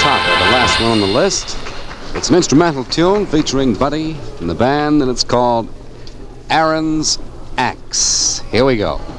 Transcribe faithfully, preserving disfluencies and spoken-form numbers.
Parker, the last one on the list. It's an instrumental tune featuring Buddy and the band, and it's called Aaron's Axe. Here we go.